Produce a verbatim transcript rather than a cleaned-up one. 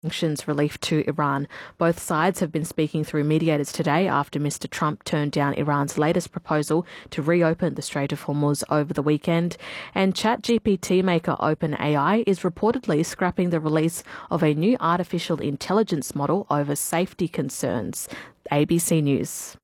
sanctions relief to Iran. Both sides have been speaking through mediators today after Mister Trump turned down Iran's latest proposal to reopen the Strait of Hormuz over the weekend. And ChatGPT maker OpenAI is reportedly scrapping the release of a new artificial intelligence model over safety concerns. A B C News.